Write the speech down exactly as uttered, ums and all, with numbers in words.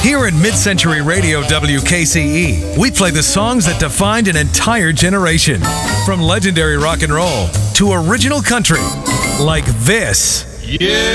Here at Mid-Century Radio W K C E, we play the songs that defined an entire generation. From legendary rock and roll to original country, like this. Yeah.